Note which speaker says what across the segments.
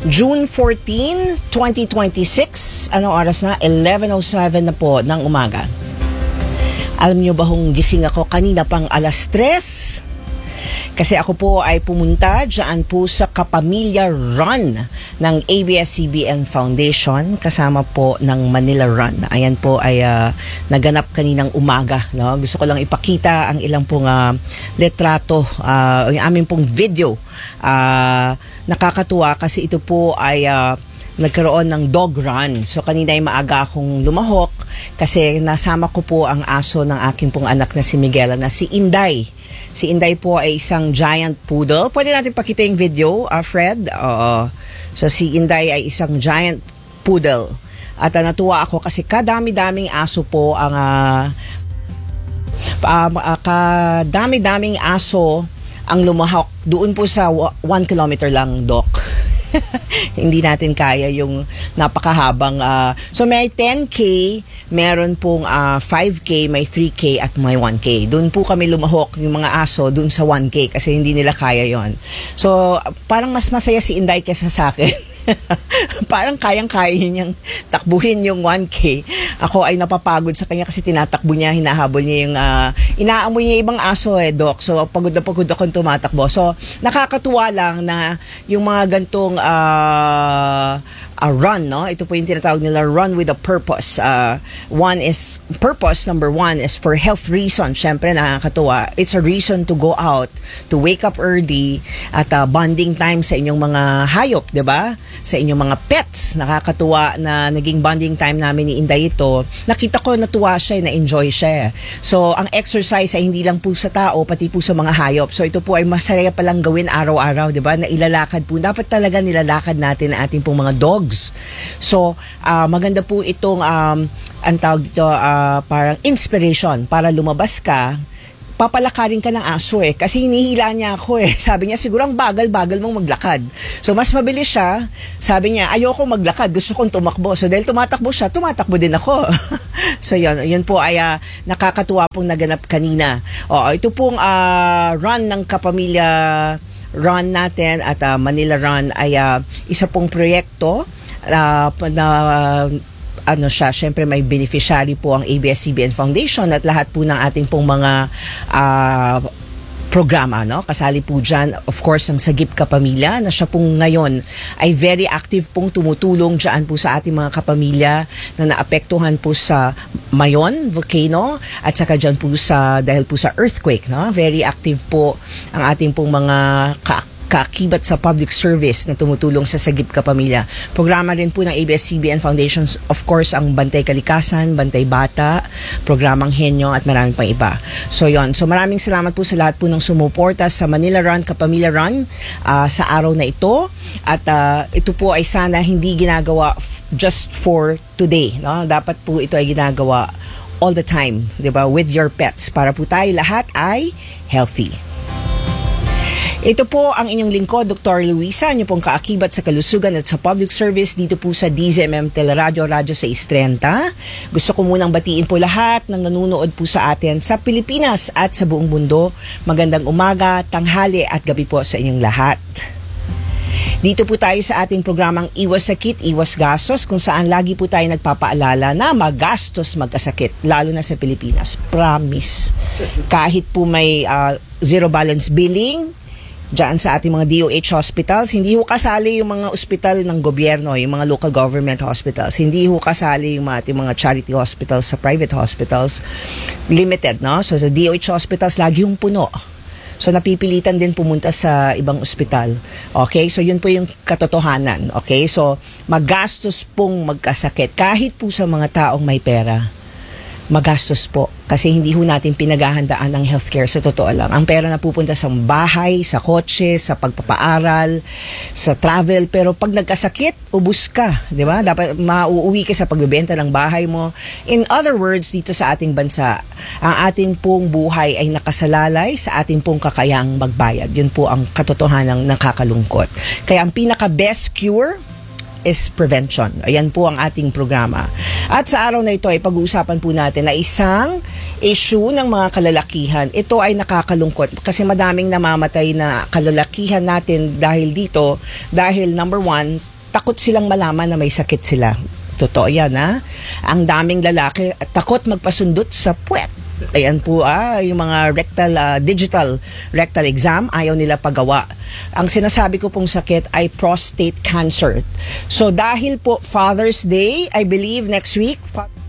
Speaker 1: June 14, 2026. Anong oras na? 11:07 na po ng umaga. Alam niyo ba kung gising ako kanina pang alas 3? Kasi ako po ay pumunta dyan po sa Kapamilya Run ng ABS-CBN Foundation kasama po ng Manila Run. Ayan po ay naganap kaninang umaga. No? Gusto ko lang ipakita ang ilang pong litrato, yung aming pong video. Nakakatuwa kasi ito po ay nagkaroon ng dog run. So kanina ay maaga akong lumahok kasi nasama ko po ang aso ng aking pong anak na si Miguel na si Inday. Si Inday po ay isang giant poodle. Pwede natin pakita yung video, Fred? So si Inday ay isang giant poodle. At natuwa ako kasi kadami-daming aso po ang kadami-daming aso ang lumahok doon po sa 1 kilometer lang, Doc. Hindi natin kaya yung napakahabang so may 10K, meron pong 5K, may 3K at may 1K. Doon po kami lumahok yung mga aso doon sa 1K kasi hindi nila kaya yon. So parang mas masaya si Inday kesa sa akin. Parang kayang-kaya niyang takbuhin yung 1K. Ako ay napapagod sa kanya kasi tinatakbo niya, hinahabol niya yung inaamoy niya ibang aso Doc. So pagod na pagod akong tumatakbo. So nakakatuwa lang na yung mga gantong run, no? Ito po yung tinatawag nila run with a purpose. Number one is for health reason. Syempre nakakatuwa. It's a reason to go out, to wake up early at bonding time sa inyong mga hayop, 'di ba? Sa inyong mga pets. Nakakatuwa na naging bonding time namin ni Inday ito. Nakita ko natuwa siya, na-enjoy siya. So ang exercise ay hindi lang po sa tao, pati po sa mga hayop. So ito po ay masaya palang gawin araw-araw, 'di ba? Na ilalakad po. Dapat talaga nilalakad natin ang ating pong mga dogs. So, maganda po itong ang tawag dito, parang inspiration para lumabas ka. Papalakarin ka ng aso kasi hinihila niya ako Sabi niya, siguro ang bagal-bagal mong maglakad. So, mas mabilis siya. Sabi niya, ayoko maglakad, gusto kong tumakbo. So, dahil tumatakbo siya, tumatakbo din ako. So, yun po ay nakakatuwa pong naganap kanina. Ito pong run ng Kapamilya Run natin at Manila Run ay isa pong proyekto na syempre may beneficiary po ang ABS-CBN Foundation at lahat po ng ating pong mga programa, no? Kasali po dyan, of course, ang Sagip Kapamilya na siya pong ngayon ay very active pong tumutulong dyan po sa ating mga kapamilya na naapektuhan po sa Mayon volcano at saka dyan po dahil po sa earthquake, no? Very active po ang ating pong mga kaakibat sa public service na tumutulong sa Sagip Kapamilya. Programa rin po ng ABS-CBN Foundation, of course, ang Bantay Kalikasan, Bantay Bata, programang Henyo at maraming pang iba. So yon. So maraming salamat po sa lahat po ng sumuporta sa Manila Run, Kapamilya Run sa araw na ito. At ito po ay sana hindi ginagawa just for today, no? Dapat po ito ay ginagawa all the time, 'di ba? With your pets para po tayo lahat ay healthy. Ito po ang inyong lingkod, Dr. Luisa, niyo pong kaakibat sa kalusugan at sa public service dito po sa DZMM Teleradio, Radyo 630. Gusto ko munang batiin po lahat ng nanonood po sa atin sa Pilipinas at sa buong mundo. Magandang umaga, tanghali at gabi po sa inyong lahat. Dito po tayo sa ating programang Iwas Sakit, Iwas Gastos, kung saan lagi po tayo nagpapaalala na magastos magkasakit, lalo na sa Pilipinas. Promise. Kahit po may zero balance billing, diyan sa ating mga DOH hospitals, hindi ho kasali yung mga ospital ng gobyerno, yung mga local government hospitals. Hindi ho kasali yung ating mga charity hospitals sa private hospitals. Limited, no? So sa DOH hospitals, lagi yung puno. So napipilitan din pumunta sa ibang ospital. Okay? So yun po yung katotohanan. Okay? So magastos pong magkasakit. Kahit po sa mga taong may pera, magastos po. Kasi hindi ho natin pinaghahandaan ang healthcare sa totoo lang. Ang pera na pupunta sa bahay, sa kotse, sa pagpapaaral, sa travel. Pero pag nagkasakit, ubus ka. Di ba? Dapat mauuwi ka sa pagbebenta ng bahay mo. In other words, dito sa ating bansa, ang ating pong buhay ay nakasalalay sa ating pong kakayang magbayad. Yun po ang katotohanang nakakalungkot. Kaya ang pinaka-best cure is prevention. Ayan po ang ating programa. At sa araw na ito ay pag-uusapan po natin na isang issue ng mga kalalakihan. Ito ay nakakalungkot kasi madaming namamatay na kalalakihan natin dahil dito. Dahil number one, takot silang malaman na may sakit sila. Totoo yan, ha? Ang daming lalaki takot magpasundot sa puwet. Ayan po, yung mga digital rectal exam, ayaw nila pagawa. Ang sinasabi ko pong sakit ay prostate cancer. So dahil po Father's Day, I believe next week,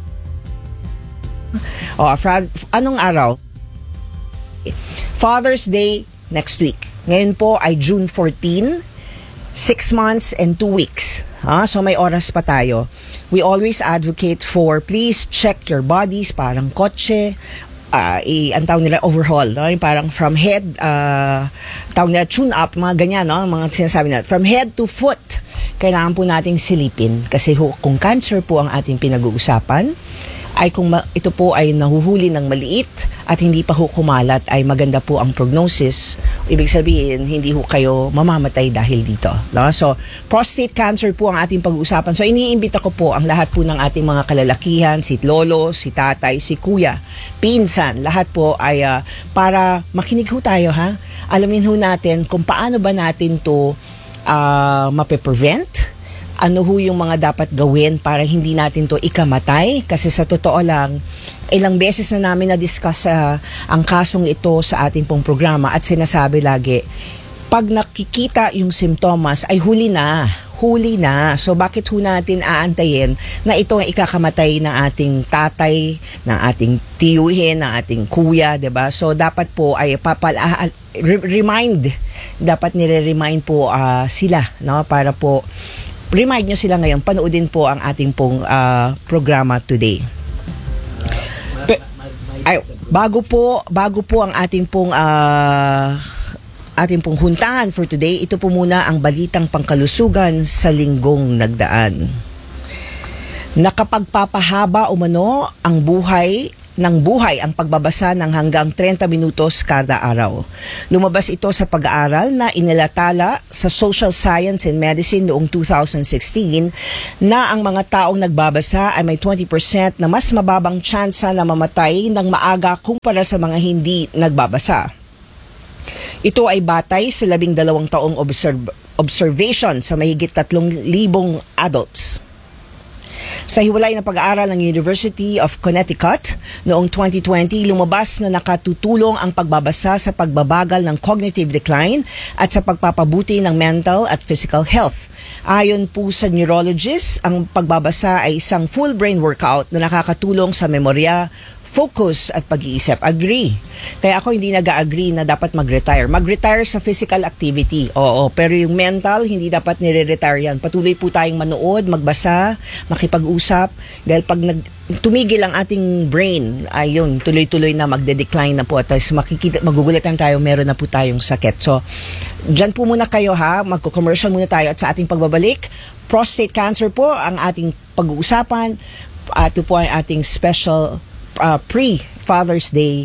Speaker 1: anong araw? Father's Day next week. Ngayon po ay June 14, 6 months and 2 weeks. So may oras pa tayo. We always advocate for please check your bodies, parang kotse, ang tawag nila overhaul, no? Yung parang from head, tawag nila tune up, mga ganyan, no? Mga sinasabi natin, from head to foot, kailangan po nating silipin. Kasi kung cancer po ang ating pinag-uusapan, ay kung ito po ay nahuhuli ng maliit at hindi pa kumalat, ay maganda po ang prognosis. Ibig sabihin, hindi kayo mamamatay dahil dito. No? So, prostate cancer po ang ating pag-uusapan. So, iniimbita ko po ang lahat po ng ating mga kalalakihan, si lolo, si tatay, si kuya, pinsan, lahat po ay para makinig ho tayo, ha? Alamin ho natin kung paano ba natin to mape-prevent. Ano ho yung mga dapat gawin para hindi natin to ikamatay? Kasi sa totoo lang, ilang beses na namin na-discuss ang kasong ito sa ating pong programa at sinasabi lagi, pag nakikita yung simptomas ay huli na. So bakit ho natin aantayin na ito ang ikakamatay ng ating tatay, ng ating tiyuhin, ng ating kuya, 'di ba? So dapat po ay dapat nire-remind po sila, no, para po remind nyo sila ngayon, panoodin po ang ating pong programa today. Bago po ang ating pong huntahan for today, ito po muna ang balitang pangkalusugan sa linggong nagdaan. Nakapagpapahaba umano ang buhay ang pagbabasa ng hanggang 30 minutos kada araw. Lumabas ito sa pag-aaral na inilatala sa Social Science and Medicine noong 2016 na ang mga taong nagbabasa ay may 20% na mas mababang tsansa na mamatay ng maaga kumpara sa mga hindi nagbabasa. Ito ay batay sa 12 taong observation sa mahigit 3,000 adults. Sa hiwalay na pag-aaral ng University of Connecticut noong 2020, lumabas na nakatutulong ang pagbabasa sa pagbabagal ng cognitive decline at sa pagpapabuti ng mental at physical health. Ayon po sa neurologist, ang pagbabasa ay isang full brain workout na nakakatulong sa memorya, focus at pag-iisip. Agree. Kaya ako hindi nag-agree na dapat mag-retire. Mag-retire sa physical activity. Oo, pero yung mental, hindi dapat nire-retire yan. Patuloy po tayong manood, magbasa, makipag-usap. Dahil pag tumigil ang ating brain, ayun, tuloy-tuloy na magde-decline na po. At magugulatan tayo, meron na po tayong sakit. So, dyan po muna kayo, ha. Magko-commercial muna tayo. At sa ating pagbabalik, prostate cancer po ang ating pag-uusapan. Ito po ang ating special pre-Father's Day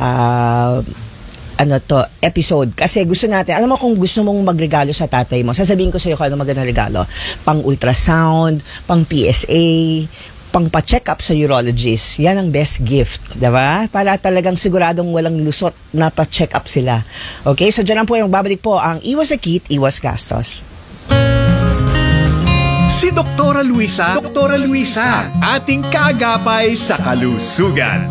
Speaker 1: episode. Kasi gusto natin, alam mo kung gusto mong magregalo sa tatay mo, sasabihin ko sa iyo kung ano magandang regalo. Pang ultrasound, pang PSA, pang pa-check up sa urologist. Yan ang best gift, diba? Para talagang siguradong walang lusot na pa-check up sila. Okay? So dyan lang po yung babalik po ang Iwas Sakit, Iwas Gastos.
Speaker 2: Si Doktora Luisa, ating kaagapay sa kalusugan.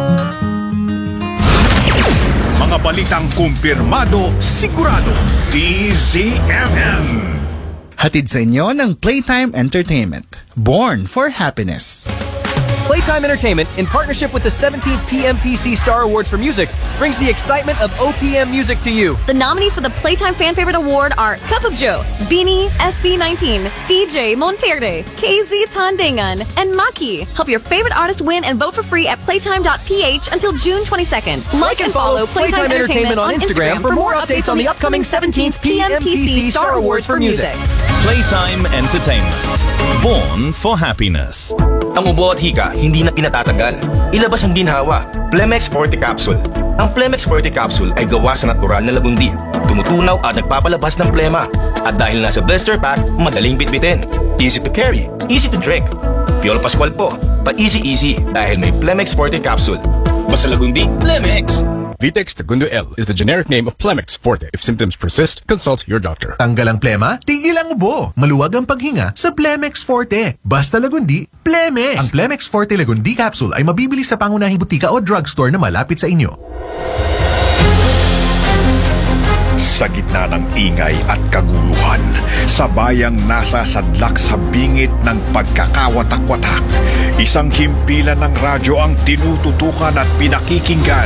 Speaker 2: Mga balitang kumpirmado, sigurado, DZMM.
Speaker 3: Hatid sa inyo ng Playtime Entertainment. Born for Happiness.
Speaker 4: Playtime Entertainment, in partnership with the 17th PMPC Star Awards for Music, brings the excitement of OPM music to you.
Speaker 5: The nominees for the Playtime Fan Favorite Award are Cup of Joe, Beanie, SB19, DJ Monterde, KZ Tandangan, and Maki. Help your favorite artist win and vote for free at playtime.ph until June 22nd.
Speaker 4: Like and follow Playtime Entertainment on Instagram for more updates on the upcoming 17th PMPC Star Awards for Music.
Speaker 6: Playtime Entertainment. Born for Happiness.
Speaker 7: Ang ubo at hika, hindi na pinatatagal. Ilabas ang ginhawa. Plemex Forte Capsule. Ang Plemex Forte Capsule ay gawa sa natural na lagundi. Tumutunaw at nagpapalabas ng plema. At dahil nasa blister pack, madaling bitbitin. Easy to carry, easy to drink. Piolo Pascual po, pa-easy dahil may Plemex Forte Capsule. Basta lagundi, Plemex!
Speaker 8: Vitex Segundo L is the generic name of Plemex Forte. If symptoms persist, consult your doctor.
Speaker 2: Tanggal ang plema, tigil
Speaker 8: Walang ubo. Maluwag ang paghinga sa Plemex Forte. Basta Lagundi, Plemex. Ang Plemex Forte Lagundi Capsule ay mabibili sa pangunahing butika o drugstore na malapit sa inyo.
Speaker 2: Sa gitna ng ingay at kaguluhan, sa bayang nasa sadlak sa bingit ng pagkakawatak-watak, isang himpilan ng radyo ang tinututukan at pinakikinggan.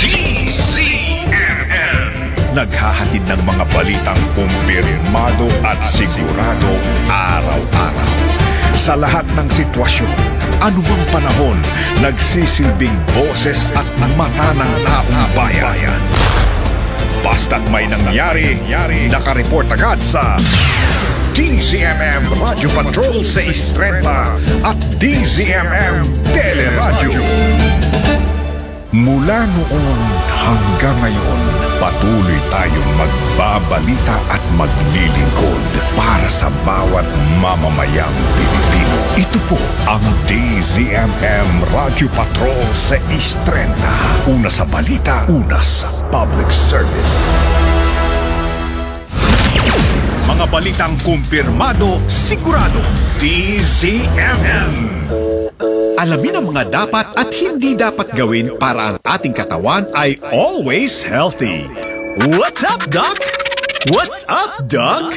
Speaker 2: DZMM! Naghahatid ng mga balitang kumpirmado at sigurado araw-araw. Sa lahat ng sitwasyon, anumang panahon, nagsisilbing boses at mata ng taong bayan. Basta't may nangyari, nakareport agad sa DZMM Radyo Patrol sa 630 at DZMM Teleradyo. Mula noon hanggang ngayon, patuloy tayong magbabalita at maglilingkod para sa bawat mamamayang Pilipino. Ito po ang DZMM Radyo Patrol sa 630. Una sa balita, una sa public service. Mga balitang kumpirmado, sigurado, DZMM. Alamin ang mga dapat at hindi dapat gawin para ang ating katawan ay always healthy. What's up, Doc? What's up, Doc?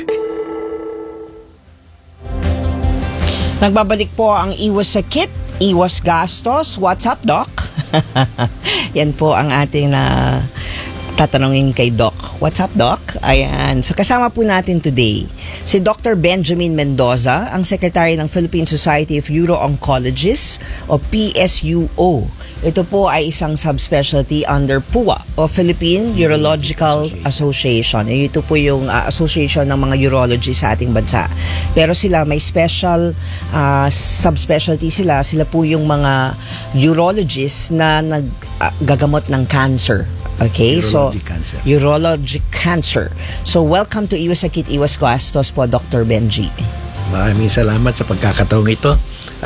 Speaker 1: Nagbabalik po ang iwas sakit, iwas gastos. What's up, Doc? Yan po ang ating tatanungin kay Doc. What's up, Doc? Ayan. So kasama po natin today si Dr. Benjamin Mendoza, ang Secretary ng Philippine Society of Uro-Oncologists o PSUO. Ito po ay isang subspecialty under PUA o Philippine Urological Association. Ito po yung association ng mga urologists sa ating bansa. Pero sila may special subspecialty sila. Sila po yung mga urologists na naggagamot ng cancer. Okay, urologic cancer. So, welcome to Iwas Sakit, Iwas Gastos po, Dr. Benji.
Speaker 9: Maraming salamat sa pagkakataong ito.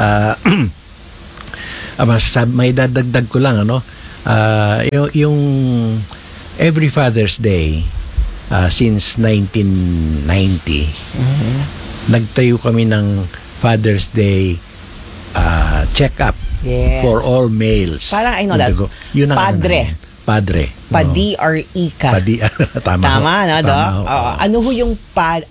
Speaker 9: May dadagdag ko lang, yung every Father's Day since 1990, nagtayo kami ng Father's Day check-up for all males.
Speaker 1: Parang I know that.
Speaker 9: Yun ang Padre.
Speaker 1: Pa-DRE ka. Tama na, Doc? Ano ho yung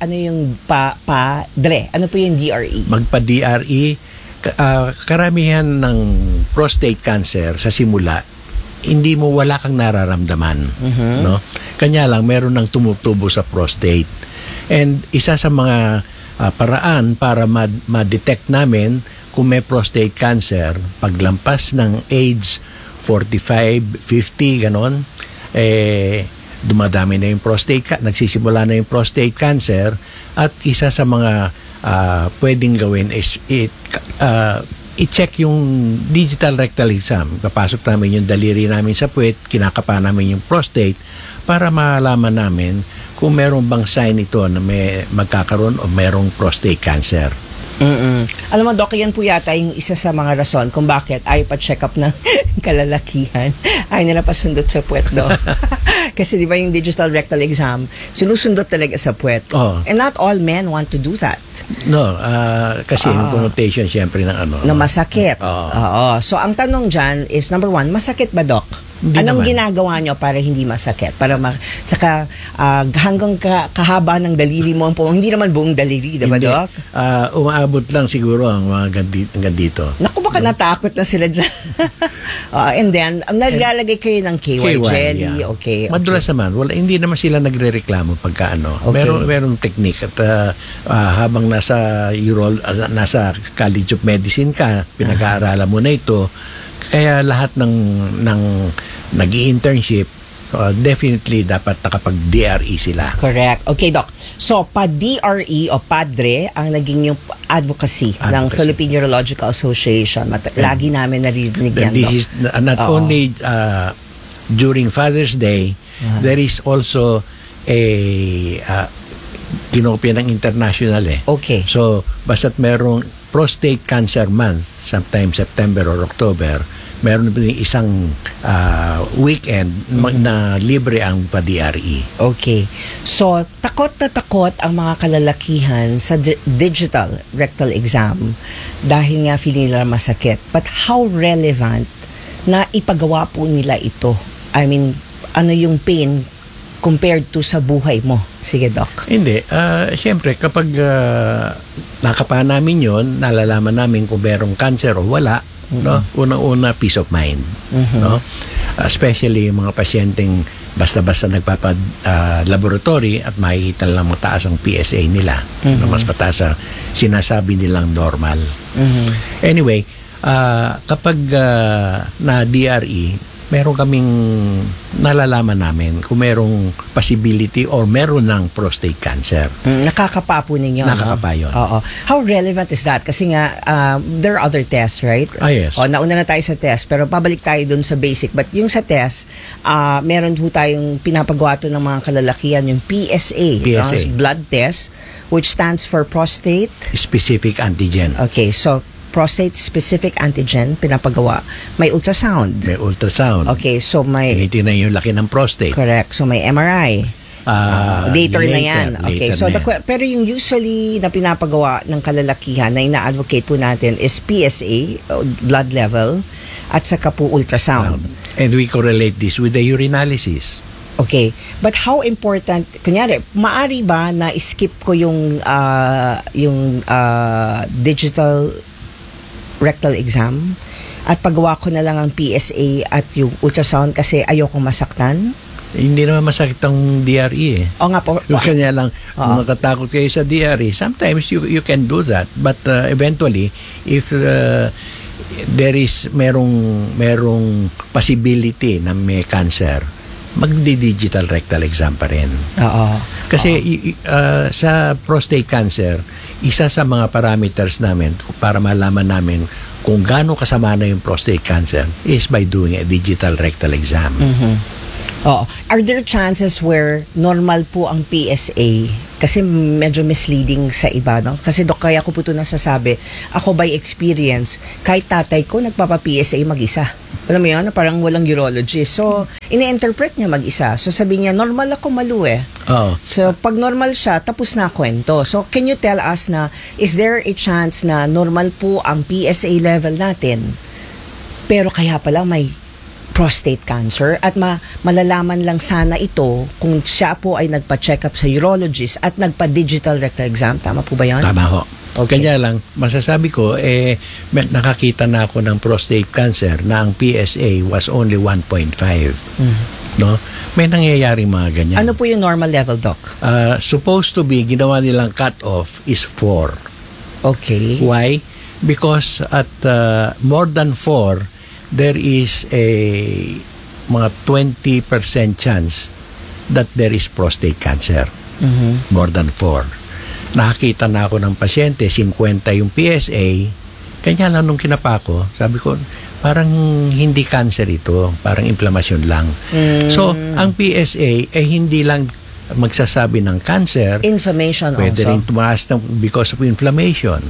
Speaker 1: padre? Ano po yung DRE?
Speaker 9: Magpa-DRE, karamihan ng prostate cancer sa simula, wala kang nararamdaman. No? Kanya lang, meron ng tumutubo sa prostate. And isa sa mga paraan para ma-detect namin kung may prostate cancer, paglampas ng age 45, 50, ganon, dumadami na yung nagsisimula na yung prostate cancer, at isa sa mga pwedeng gawin is i-check yung digital rectal exam. Papasok namin yung daliri namin sa puwet, kinakapa namin yung prostate para malaman namin kung meron bang sign ito na may magkakaroon o merong prostate cancer.
Speaker 1: Alam mo, Doc, yan po yata yung isa sa mga rason kung bakit ayaw pa check up ng kalalakihan. Ayaw nila pasundot sa puwet, Doc. Kasi di ba yung digital rectal exam, sinusundot talaga sa puwet. And not all men want to do that.
Speaker 9: No, kasi yung connotation siyempre ng
Speaker 1: na masakit. So, ang tanong dyan is, number one, masakit ba, Doc? Anong ginagawa nyo para hindi masakit? Tsaka hanggang kahaba ng daliri mo, hindi naman buong daliri, diba, Doc?
Speaker 9: Umaabot lang siguro ang mga dito.
Speaker 1: Naku, baka natakot na sila dyan. And then, naglalagay kayo ng KY jelly.
Speaker 9: Yeah.
Speaker 1: Okay.
Speaker 9: Madulas naman. Hindi naman sila nagre-reklamo pagka Okay. Merong technique. At habang nasa College of Medicine ka, pinag-aaralan mo na ito, kaya lahat ng nag-i-internship, definitely dapat nakapag-DRE sila.
Speaker 1: Correct. Okay, Doc. So, pa-DRE o padre ang naging yung advocacy ng Philippine Urological Association. Lagi namin naririnig yan, Doc.
Speaker 9: This is not only during Father's Day, there is also a kinopya ng international
Speaker 1: Okay.
Speaker 9: So, basta't merong prostate cancer month, sometime September or October, meron din isang weekend na libre ang pa-DRE.
Speaker 1: Okay. So, takot na takot ang mga kalalakihan sa digital rectal exam dahil nga feeling nila masakit. But how relevant na ipagawa po nila ito? I mean, ano yung pain compared to sa buhay mo? Sige, Doc.
Speaker 9: Hindi. Siyempre, kapag nakapa namin yon, nalalaman namin kung merong cancer o wala, no? Una-una, peace of mind. No? Especially yung mga pasyenteng basta-basta nagpapa-laboratory at makikita lang mataas ang PSA nila. No? Mas mataas ang sinasabi nilang normal. Anyway, kapag na DRE, meron kaming nalalaman namin kung merong possibility or meron ng prostate cancer.
Speaker 1: Nakakapa po ninyo.
Speaker 9: Nakakapa yun.
Speaker 1: Oo. How relevant is that? Kasi nga, there are other tests, right?
Speaker 9: Yes.
Speaker 1: Nauna na tayo sa test, pero pabalik tayo dun sa basic. But yung sa test, meron po tayong pinapagawa to ng mga kalalakihan, yung PSA. Blood test, which stands for prostate
Speaker 9: Specific Antigen.
Speaker 1: Okay, so prostate-specific antigen, pinapagawa. May ultrasound.
Speaker 9: May ultrasound.
Speaker 1: Okay, so may...
Speaker 9: Tinitingnan yung laki ng prostate.
Speaker 1: Correct. So may MRI. Later na yan. Okay, so pero yung usually na pinapagawa ng kalalakihan na ina-advocate po natin is PSA, blood level, at saka po ultrasound.
Speaker 9: And we correlate this with the urinalysis.
Speaker 1: Okay. But how important, kunyari, maari ba na skip ko yung digital rectal exam at pagawa ko na lang ang PSA at yung ultrasound kasi ayokong masaktan?
Speaker 9: Hindi naman masakit ang DRE eh.
Speaker 1: O nga po.
Speaker 9: Kanya lang, natatakot kayo sa DRE. Sometimes you can do that. But eventually, if there is merong possibility na may cancer, magdi-digital rectal exam pa rin. Kasi sa prostate cancer, isa sa mga parameters namin para malaman namin kung gaano kasama na yung prostate cancer is by doing a digital rectal exam.
Speaker 1: Are there chances where normal po ang PSA? Kasi medyo misleading sa iba, no? Kasi kaya ko po ito nasasabi, ako by experience, kahit tatay ko nagpapa-PSA mag-isa. Alam mo yun, parang walang urologist. So, ine-interpret niya mag-isa. So, sabi niya, normal ako malu eh. So, pag normal siya, tapos na kwento. So, can you tell us na, is there a chance na normal po ang PSA level natin, pero kaya pala may prostate cancer at malalaman lang sana ito kung siya po ay nagpa-check up sa urologist at nagpa-digital rectal exam. Tama po ba yan?
Speaker 9: Tama ho. Okay. Kanya lang, masasabi ko, nakakita na ako ng prostate cancer na ang PSA was only 1.5. No? May nangyayaring mga ganyan.
Speaker 1: Ano po yung normal level, Doc?
Speaker 9: Supposed to be, ginawa nilang cut-off is 4.
Speaker 1: Okay.
Speaker 9: Why? Because at more than 4, there is a mga 20% chance that there is prostate cancer. More than 4. Nakakita na ako ng pasyente, 50 yung PSA, kanya lang nung kinapa ko, sabi ko, parang hindi cancer ito, parang inflammation lang. So, ang PSA ay hindi lang magsasabi ng cancer.
Speaker 1: Inflammation
Speaker 9: pwede
Speaker 1: also.
Speaker 9: rin tumaas because of inflammation.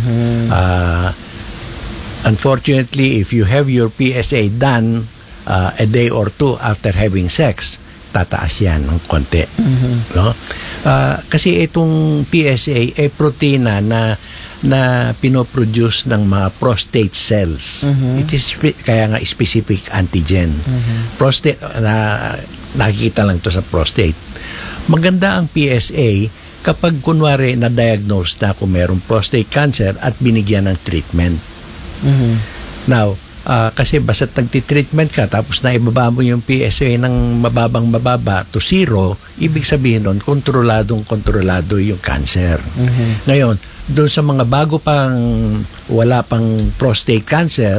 Speaker 9: Unfortunately, if you have your PSA done a day or two after having sex, tataas yan ng konti. No? Kasi itong PSA ay protina na pinoproduce ng mga prostate cells. It is kaya nga specific antigen. Prostate, nakikita lang to sa prostate. Maganda ang PSA kapag kunwari na-diagnose na kung merong prostate cancer at binigyan ng treatment. Now, kasi basta nagtitreatment ka tapos naibaba mo yung PSA ng mababa to 0, ibig sabihin nun, kontrolado yung cancer. Ngayon, doon sa mga bago pang wala pang prostate cancer,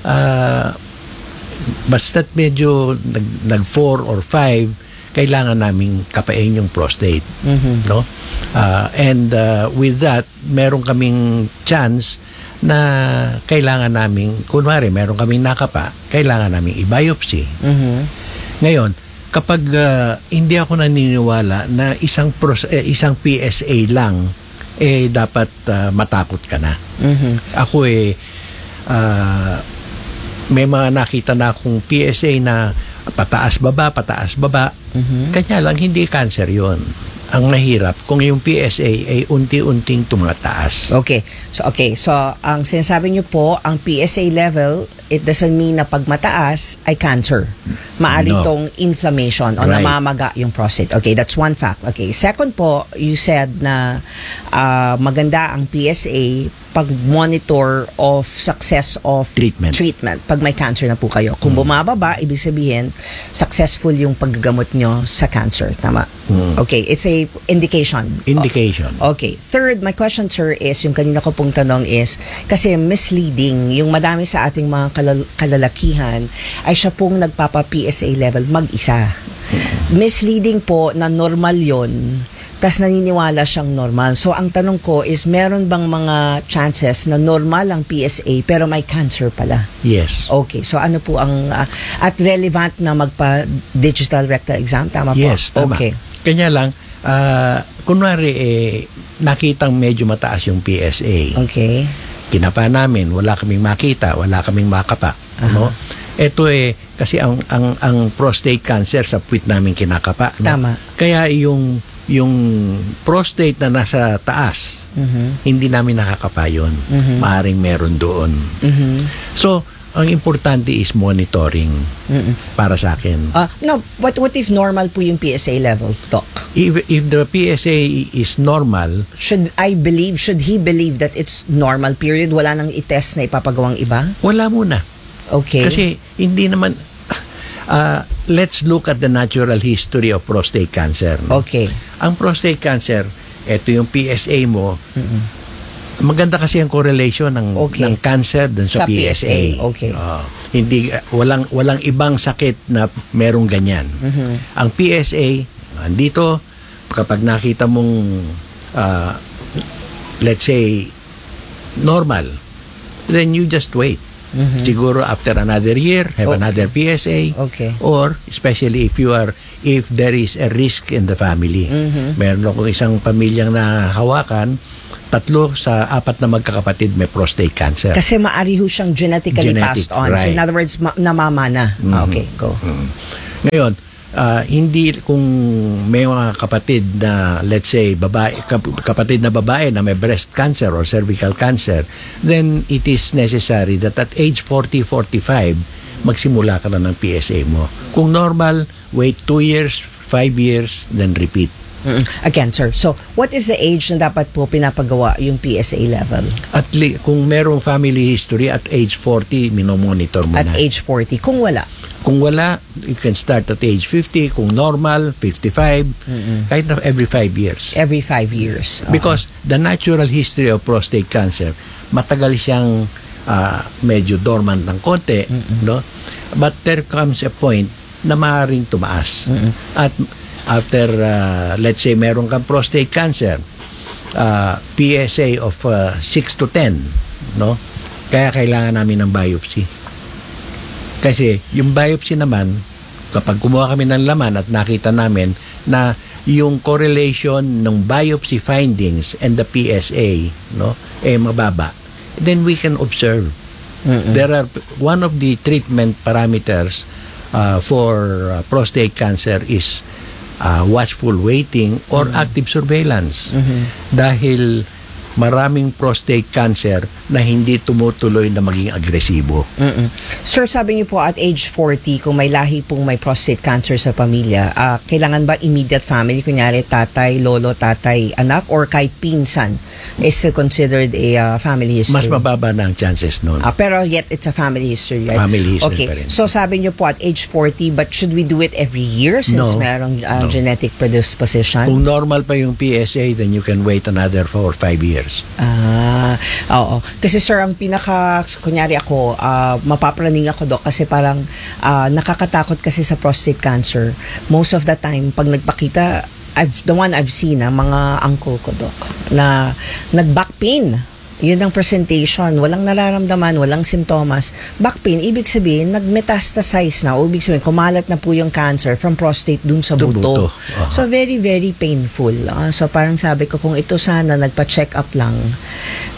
Speaker 9: basta't medyo nag 4 or 5, kailangan naming kapain yung prostate. No? And with that, meron kaming chance na kailangan naming, kunwari meron kaming nakapa, kailangan naming i-biopsy. Ngayon, kapag hindi ako naniniwala na isang PSA lang, dapat matakot ka na. Ako may mga nakita na akong PSA na pataas baba. Kanya lang, hindi cancer yon. Ang mahirap kung yung PSA ay unti-unting tumataas.
Speaker 1: Okay. So ang sinasabi niyo po, ang PSA level, it doesn't mean na pag mataas ay cancer. Maaari
Speaker 9: No.
Speaker 1: tong inflammation o
Speaker 9: Right.
Speaker 1: namamaga yung prostate. Okay, that's one fact. Okay. Second po, you said na maganda ang PSA pag-monitor of success of
Speaker 9: Treatment.
Speaker 1: pag may cancer na po kayo. Kung bumababa, ibig sabihin successful yung paggagamot nyo sa cancer. Tama? Okay, it's a indication.
Speaker 9: Indication.
Speaker 1: Okay. Third, my question, sir, is, yung kanina ko pong tanong is, kasi misleading, yung madami sa ating mga kalalakihan ay siya pong nagpapa-PSA level mag-isa. Misleading po na normal yon, tas naniniwala siyang normal. So, ang tanong ko is, meron bang mga chances na normal ang PSA pero may cancer pala?
Speaker 9: Yes.
Speaker 1: Okay. So, ano po ang, at relevant na magpa-digital rectal exam? Tama po?
Speaker 9: Yes, tama.
Speaker 1: Okay.
Speaker 9: Kanya lang, kunwari, nakitang medyo mataas yung PSA.
Speaker 1: Okay.
Speaker 9: Kinapa namin, wala kaming makita, wala kaming makapa. No? Ito kasi ang prostate cancer sa puwit namin kinakapa. No?
Speaker 1: Tama.
Speaker 9: Kaya yung prostate na nasa taas, hindi namin nakakapa yun. Maaring meron doon. So, ang importante is monitoring para sa akin.
Speaker 1: No, what if normal po yung PSA level, Doc?
Speaker 9: If the PSA is normal,
Speaker 1: Should he believe that it's normal period? Wala nang i-test na ipapagawang iba?
Speaker 9: wala muna.
Speaker 1: Okay.
Speaker 9: Kasi hindi naman, let's look at the natural history of prostate cancer. No?
Speaker 1: Okay.
Speaker 9: Ang prostate cancer, ito yung PSA mo, maganda kasi ang correlation ng cancer dun sa PSA.
Speaker 1: Okay.
Speaker 9: Hindi, walang ibang sakit na merong ganyan. Ang PSA, andito, kapag nakita mong, let's say, normal, then you just wait. Siguro after another year, have another PSA.
Speaker 1: Okay.
Speaker 9: Or especially if there is a risk in the family. Meron akong isang pamilyang nahawakan, 3 sa 4 na magkakapatid may prostate cancer.
Speaker 1: Kasi maari ho siyang genetically
Speaker 9: Genetic,
Speaker 1: passed on. So
Speaker 9: right.
Speaker 1: in other words, namamana. Okay, go.
Speaker 9: Ngayon, hindi kung may mga kapatid na, let's say, kapatid na babae na may breast cancer or cervical cancer, then it is necessary that at age 40, 45, magsimula ka na ng PSA mo. Kung normal, wait 2 years, 5 years, then repeat.
Speaker 1: Again, sir, so what is the age na dapat po pinapagawa yung PSA level?
Speaker 9: Kung merong family history, at age 40, minomonitor mo
Speaker 1: At
Speaker 9: na.
Speaker 1: age 40. Kung wala?
Speaker 9: Kung wala, you can start at age 50. Kung normal, 55. Kahit na every 5 years.
Speaker 1: Every 5 years.
Speaker 9: Because the natural history of prostate cancer, matagal siyang medyo dormant ng konti, no? But there comes a point na maaaring tumaas. At after, let's say, meron kang prostate cancer, PSA of 6 to 10, no? Kaya kailangan namin ng biopsy. Kasi yung biopsy naman, kapag kumuha kami ng laman at nakita namin na yung correlation ng biopsy findings and the PSA, no, mababa, then we can observe. There are one of the treatment parameters for prostate cancer is watchful waiting or active surveillance. Dahil maraming prostate cancer na hindi tumutuloy na maging agresibo.
Speaker 1: Sir, sabi niyo po at age 40, kung may lahi pong may prostate cancer sa pamilya, kailangan ba immediate family, kunyari tatay, lolo, tatay, anak, or kahit pinsan is considered a family history?
Speaker 9: Mas mababa na ang chances nun.
Speaker 1: Pero yet it's a family history, right?
Speaker 9: Family history
Speaker 1: okay.
Speaker 9: pa rin.
Speaker 1: So sabi niyo po at age 40, but should we do it every year since
Speaker 9: No.
Speaker 1: merong
Speaker 9: No.
Speaker 1: genetic predisposition?
Speaker 9: Kung normal pa yung PSA, then you can wait another 4 or 5 years.
Speaker 1: Oo. Kasi sir, ang kunyari ako, mapapraning ako, Dok, kasi parang nakakatakot kasi sa prostate cancer. Most of the time, pag nagpakita, the one I've seen, mga uncle ko, Dok, na nag-back pain. Yun ang presentation. Walang nararamdaman, walang simptomas. Back pain, ibig sabihin, nag-metastasize na. O ibig sabihin, kumalat na po yung cancer from prostate dun sa buto. So, very, very painful. So, parang sabi ko, kung ito sana, nagpa-check up lang,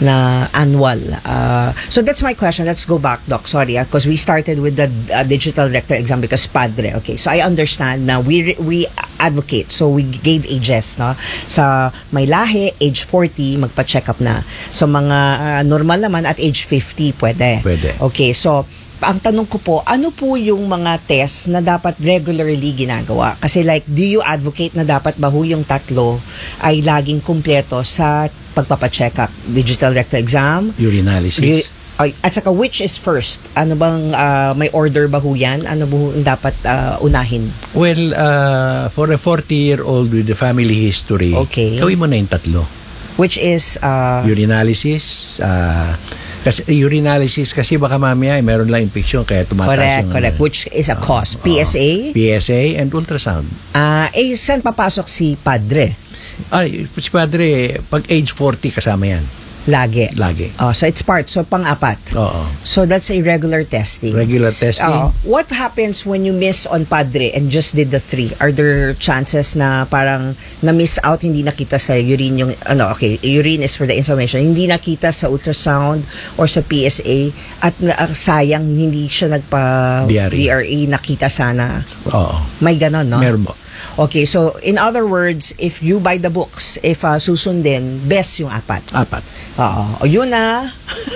Speaker 1: na annual. So that's my question. Let's go back, Doc. Sorry, because we started with the digital rectal exam because padre. Okay, so I understand na we advocate. So we gave ages, no? Sa may lahi, age 40, magpa-check up na. So mga normal naman at age 50, pwede. Okay, so ang tanong ko po, ano po yung mga test na dapat regularly ginagawa? Kasi like, do you advocate na dapat ba yung tatlo ay laging kumpleto sa pagpapacheck up? Digital rectal exam?
Speaker 9: Urinalysis?
Speaker 1: At saka which is first? Ano bang may order ba yan? Ano ba yung dapat unahin?
Speaker 9: Well, for a 40-year-old with the family history, gawin mo na yung tatlo.
Speaker 1: Which is?
Speaker 9: Urinalysis, kasi urinalysis kasi baka mamaya meron lang infection kaya tumataas yung...
Speaker 1: Correct. Which is a cause. PSA?
Speaker 9: PSA and ultrasound.
Speaker 1: Saan papasok si padre?
Speaker 9: Si padre, pag age 40 kasama yan.
Speaker 1: Lagi. So it's part. So pang-apat.
Speaker 9: Oo.
Speaker 1: So that's a regular testing.
Speaker 9: Regular testing.
Speaker 1: What happens when you miss on padre and just did the 3? Are there chances na parang na-miss out, hindi nakita sa urine yung, urine is for the information, hindi nakita sa ultrasound or sa PSA at sayang hindi siya DRE nakita sana.
Speaker 9: Oo.
Speaker 1: May ganon, no?
Speaker 9: Meron mo.
Speaker 1: Okay, so in other words, if you buy the books, if susundin, best yung 4. Oo. Yun na.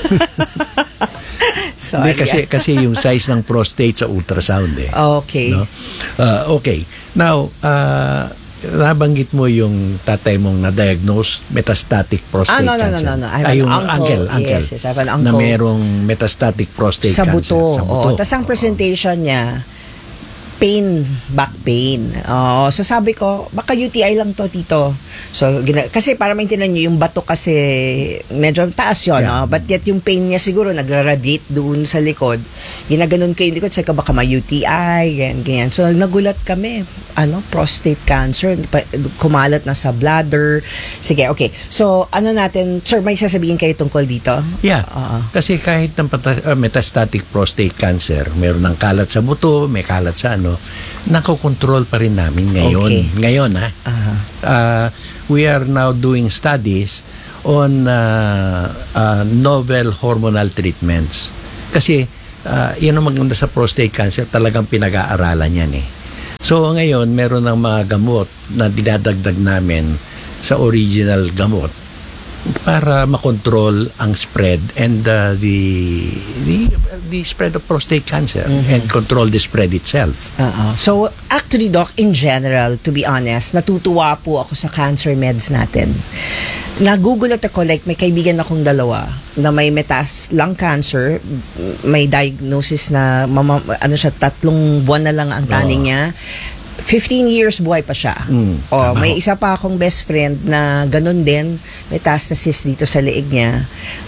Speaker 1: Sorry.
Speaker 9: Kasi yung size ng prostate sa ultrasound eh.
Speaker 1: Okay.
Speaker 9: No? Okay. Now, nabanggit mo yung tatay mong na-diagnose metastatic prostate cancer.
Speaker 1: No. I have an uncle. Yes, I have an uncle.
Speaker 9: Na merong metastatic prostate
Speaker 1: sa
Speaker 9: cancer.
Speaker 1: Sa buto. Tapos ang presentation niya, back pain. So sabi ko, baka UTI lang to, tito. So, kasi para maintindihan nyo, yung bato kasi medyo taas yun, no? But yet yung pain niya siguro nagra-radiate doon sa likod. Ginaganon ko yung likod, sabi ko baka may UTI, ganyan. So, nagulat kami. Prostate cancer. Kumalat na sa bladder. Sige, okay. So, natin, sir, may sasabihin kayo tungkol dito?
Speaker 9: Yeah. Kasi kahit ng metastatic prostate cancer, meron ng kalat sa buto, may kalat sa nakokontrol pa rin namin ngayon.
Speaker 1: Okay.
Speaker 9: Ngayon, we are now doing studies on novel hormonal treatments. Kasi, yan ang maganda sa prostate cancer, talagang pinag-aaralan yan eh. So, ngayon, meron ng mga gamot na dinadagdag namin sa original gamot para makontrol ang spread and the spread of prostate cancer and control the spread itself.
Speaker 1: So actually, Doc, in general, to be honest, natutuwa po ako sa cancer meds natin. Nagugulat ako, like may kaibigan akong 2 na may lung cancer, may diagnosis na 3 buwan na lang ang taning niya. 15 years buhay pa siya. May isa pa akong best friend na ganun din, metastasis dito sa leeg niya.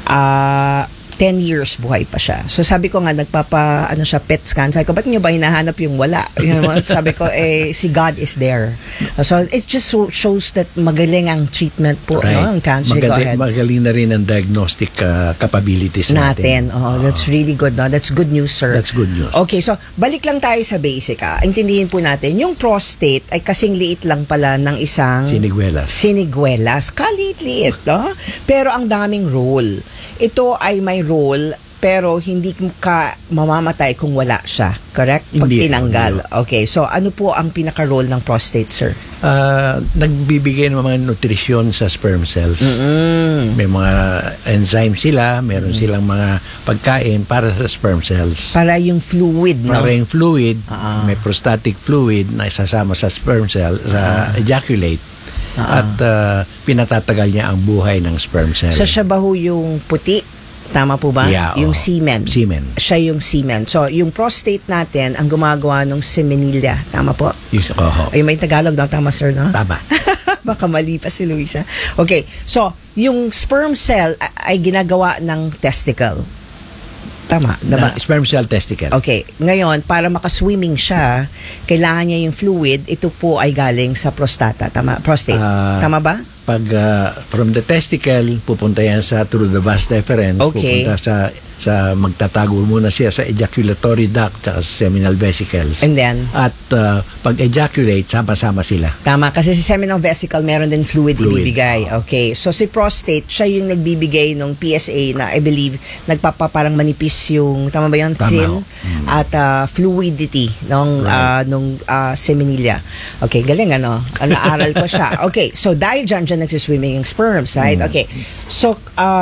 Speaker 1: 10 years buhay pa siya. So sabi ko nga, PET scan. Sabi ko, ba't nyo ba hinahanap yung wala? Sabi ko, si God is there. So it just shows that magaling ang treatment po, ang cancer.
Speaker 9: Magaling na rin ang diagnostic capabilities natin.
Speaker 1: That's really good, no? That's good news, sir.
Speaker 9: That's good news.
Speaker 1: Okay, so balik lang tayo sa basic. Intindihin po natin, yung prostate ay kasing liit lang pala ng isang siniguelas. Kaliit-liit, no? Pero ang daming role. Ito ay may role pero hindi ka mamamatay kung wala siya. Correct? Pag tinanggal. Okay. So, ano po ang pinaka-role ng prostate, sir?
Speaker 9: Nagbibigay ng mga nutrisyon sa sperm cells. May mga enzymes sila, meron silang mga pagkain para sa sperm cells.
Speaker 1: Para yung fluid, no?
Speaker 9: Para yung fluid, may prostatic fluid na isasama sa sperm cell, sa ejaculate. At pinatatagal niya ang buhay ng sperm cell.
Speaker 1: So, siya ba yung puti? Tama po ba?
Speaker 9: Yeah,
Speaker 1: yung semen. Siya yung semen. So, yung prostate natin, ang gumagawa ng seminilya. Tama po? Ay, may Tagalog na. Tama, sir, no?
Speaker 9: Tama.
Speaker 1: Baka mali pa si Luisa. Okay. So, yung sperm cell ay ginagawa ng testicle. Tama. Diba?
Speaker 9: Sperm cell testicle.
Speaker 1: Okay. Ngayon, para makaswimming siya, kailangan niya yung fluid. Ito po ay galing sa prostata. Tama? Prostate. Tama ba?
Speaker 9: Pag from the testicle, pupunta yan through the vas deferens, pupunta sa magtatago muna siya sa ejaculatory duct at sa seminal vesicles.
Speaker 1: And then?
Speaker 9: At pag ejaculate, sama-sama sila.
Speaker 1: Tama, kasi si seminal vesicle meron din fluid ibibigay. Okay. So si prostate, siya yung nagbibigay ng PSA na I believe parang manipis yung, tama ba yun? Thin at fluidity nung semilia. Okay, galing ano? Naaral ko siya. Okay, so dahil dyan nagsiswimming yung sperms, right? Okay. So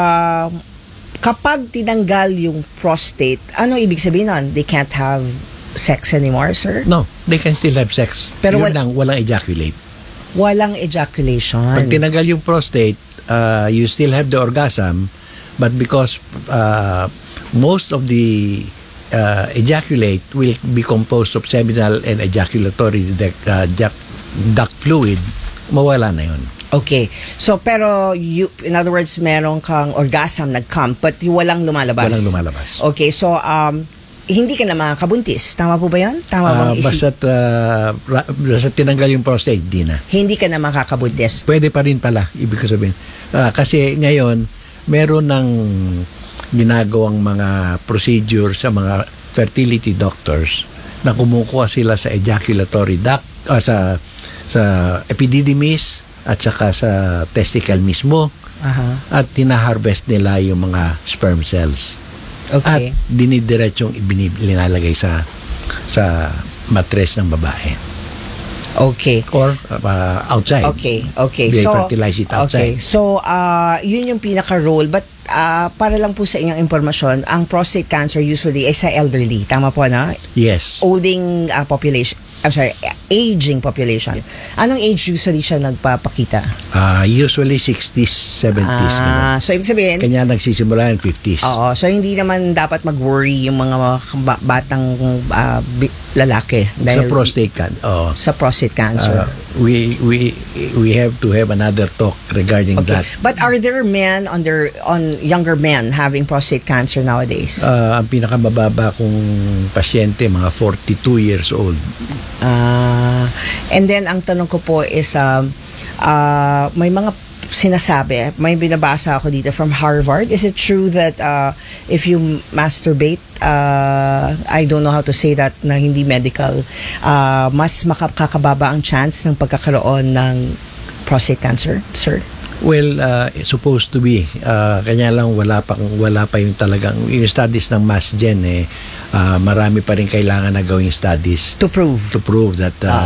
Speaker 1: kapag tinanggal yung prostate, ano ibig sabihin nun? They can't have sex anymore, sir?
Speaker 9: No, they can still have sex.
Speaker 1: Pero
Speaker 9: walang ejaculate.
Speaker 1: Walang ejaculation.
Speaker 9: Pag tinanggal yung prostate, you still have the orgasm, but because most of the ejaculate will be composed of seminal and ejaculatory duct fluid, mawala na yun.
Speaker 1: Okay. So, pero, in other words, meron kang orgasm, nag-come, but walang lumalabas.
Speaker 9: Walang lumalabas.
Speaker 1: Okay. So, hindi ka na makakabuntis. Tama po ba yan? Tama bang
Speaker 9: basta tinanggal yung prostate, di na.
Speaker 1: Hindi ka na makakabuntis.
Speaker 9: Pwede pa rin pala, ibig ko sabihin. Kasi ngayon, meron ng ginagawang mga procedure sa mga fertility doctors na kumukuha sila sa ejaculatory duct, sa epididymis, at saka sa testicle mismo. At tinaharvest nila yung mga sperm cells.
Speaker 1: Okay.
Speaker 9: At dinidiretsong linalagay sa matres ng babae.
Speaker 1: Okay.
Speaker 9: Or outside.
Speaker 1: Okay.
Speaker 9: They fertilize it outside.
Speaker 1: Okay. So, yun yung pinaka-role. But, para lang po sa inyong impormasyon, ang prostate cancer usually ay sa elderly. Tama po na?
Speaker 9: Yes.
Speaker 1: Olding population. I'm sorry, aging population. Anong age usually siya nagpapakita?
Speaker 9: Usually 60s, 70s.
Speaker 1: So, ibig sabihin?
Speaker 9: Kanya nagsisimula yung 50s.
Speaker 1: Oo. So, hindi naman dapat mag-worry yung mga batang lalaki.
Speaker 9: Sa prostate cancer.
Speaker 1: Sa prostate cancer.
Speaker 9: We have to have another talk regarding that.
Speaker 1: But are there men on younger men having prostate cancer nowadays?
Speaker 9: Ang pinakamababa kong pasyente, mga 42 years old.
Speaker 1: And then, ang tanong ko po is, may mga sinasabi, may binabasa ako dito from Harvard. Is it true that if you masturbate, I don't know how to say that na hindi medical, mas makakababa ang chance ng pagkakaroon ng prostate cancer, sir?
Speaker 9: Well, supposed to be. Kanya lang wala pa yung talagang yung studies ng Mass Gen marami pa rin kailangan na gawing studies
Speaker 1: to prove
Speaker 9: that